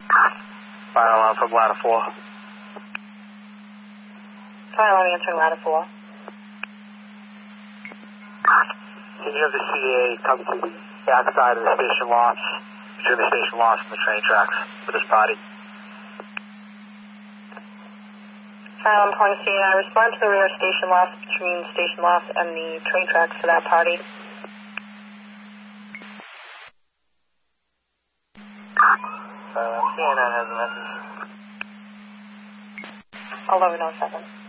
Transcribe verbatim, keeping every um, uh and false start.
Fire alarm from ladder four. Fire alarm answering ladder four. Can you have the C A come to the back side of the station lofts, between the station lofts and the train tracks for this party? Fire alarm calling C A. Respond to the rear station lofts, between station lofts and the train tracks for that party. Uh, C A nine has a message. eleven oh seven.